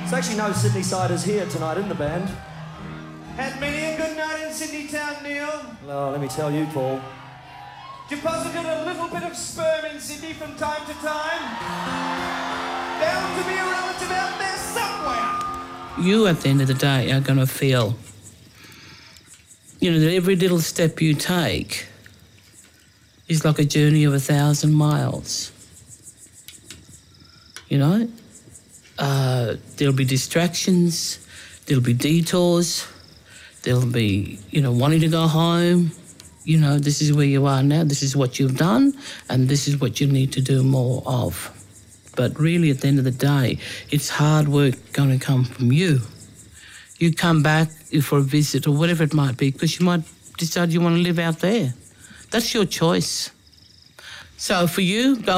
There's actually no Sydney-siders here tonight in the band. Had many a good night in Sydney town, Neil. Oh, let me tell you, Paul. Deposited a little bit of sperm in Sydney from time to time. Bound to be a relative out there somewhere. You, at the end of the day, are going to feel, that every little step you take is like a journey of 1,000 miles. There'll be distractions, there'll be detours, there'll be, wanting to go home. This is where you are now, this is what you've done, and this is what you need to do more of. But really, at the end of the day, it's hard work going to come from you. You come back for a visit or whatever it might be, because you might decide you want to live out there. That's your choice. So for you, go